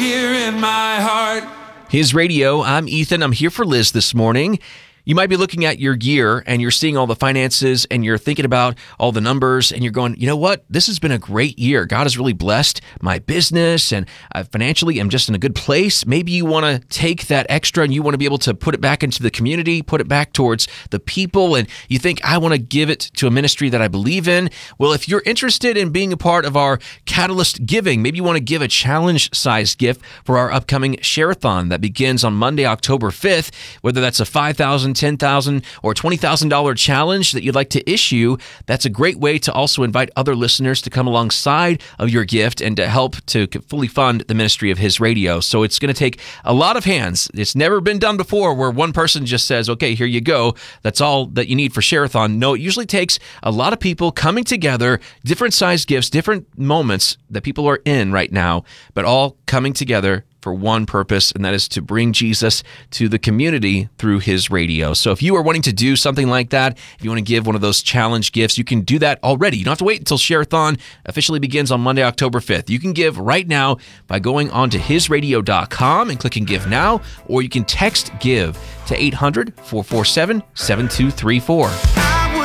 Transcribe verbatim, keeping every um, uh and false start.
here in my heart. His Radio, I'm Ethan. I'm here for Liz this morning. You might be looking at your year and you're seeing all the finances and you're thinking about all the numbers and you're going, you know what? This has been a great year. God has really blessed my business and uh, financially I'm just in a good place. Maybe you want to take that extra and you want to be able to put it back into the community, put it back towards the people, and you think, I want to give it to a ministry that I believe in. Well, if you're interested in being a part of our Catalyst Giving, maybe you want to give a challenge-sized gift for our upcoming Share-a-thon that begins on Monday, October fifth, whether that's a five thousand dollars, ten thousand dollars, or twenty thousand dollars challenge that you'd like to issue. That's a great way to also invite other listeners to come alongside of your gift and to help to fully fund the ministry of His Radio. So it's going to take a lot of hands. It's never been done before where one person just says, okay, here you go. That's all that you need for Share-a-thon. No, it usually takes a lot of people coming together, different size gifts, different moments that people are in right now, but all coming together for one purpose, and that is to bring Jesus to the community through His Radio. So if you are wanting to do something like that, if you want to give one of those challenge gifts, you can do that already. You don't have to wait until Share-a-thon officially begins on Monday, October fifth. You can give right now by going on to his radio dot com and clicking Give Now, or you can text GIVE to eight hundred, four four seven, seven two three four.